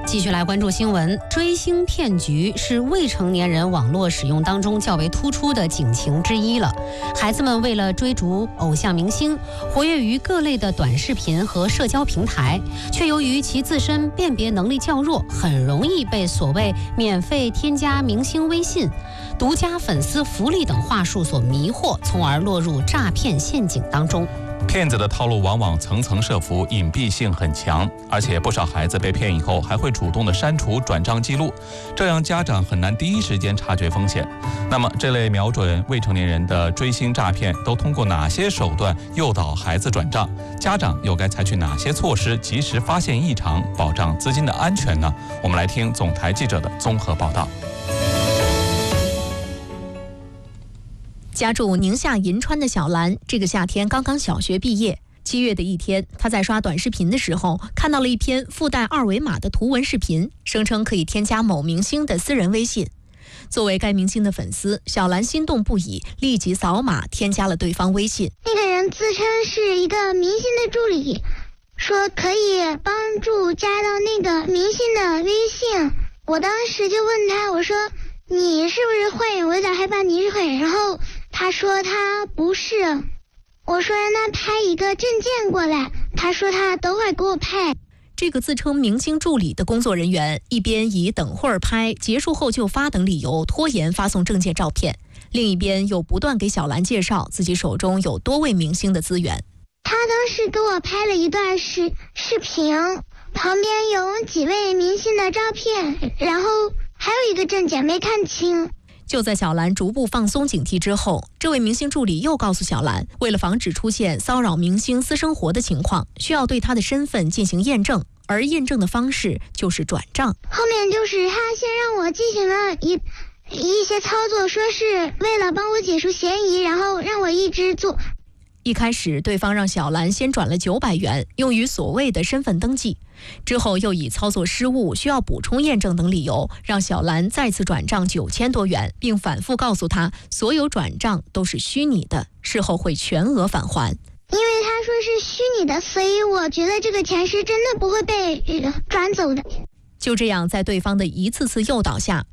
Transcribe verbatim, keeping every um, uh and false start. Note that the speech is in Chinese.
继续来关注新闻。追星骗局是未成年人网络使用当中较为突出的警情之一了。孩子们为了追逐偶像明星，活跃于各类的短视频和社交平台，却由于其自身辨别能力较弱，很容易被所谓免费添加明星微信、独家粉丝福利等话术所迷惑，从而落入诈骗陷阱当中。 骗子的套路往往层层设伏，隐蔽性很强，而且不少孩子被骗以后还会主动的删除转账记录，这样家长很难第一时间察觉风险。那么这类瞄准未成年人的追星诈骗都通过哪些手段诱导孩子转账？家长又该采取哪些措施及时发现异常，保障资金的安全呢？我们来听总台记者的综合报道。 家住宁夏银川的小兰，这个夏天刚刚小学毕业。七月的一天，她在刷短视频的时候，看到了一篇附带二维码的图文视频，声称可以添加某明星的私人微信。作为该明星的粉丝，小兰心动不已，立即扫码添加了对方微信。 那个人自称是一个明星的助理，说可以帮助加到那个明星的微信。我当时就问他，我说你是不是坏人？我有点害怕你是坏人。然后他说他不是，我说让他拍一个证件过来，他说他等会儿给我拍。 这个自称明星助理的工作人员一边以等会儿拍、结束后就发等理由拖延发送证件照片，另一边又不断给小兰介绍自己手中有多位明星的资源。 他当时给我拍了一段视视频，旁边有几位明星的照片，然后还有一个证件没看清。 就在小兰逐步放松警惕之后，这位明星助理又告诉小兰，为了防止出现骚扰明星私生活的情况，需要对他的身份进行验证，而验证的方式就是转账。 后面就是他先让我进行了一一些操作，说是为了帮我解除嫌疑，然后让我一直做。 一开始对方让小兰先转了九百元，用于所谓的身份登记，之后又以操作失误、需要补充验证等理由，让小兰再次转账九千多元，并反复告诉她所有转账都是虚拟的，事后会全额返还。 因为他说是虚拟的，所以我觉得这个钱是真的不会被转走的。 就这样，在对方的一次次诱导下，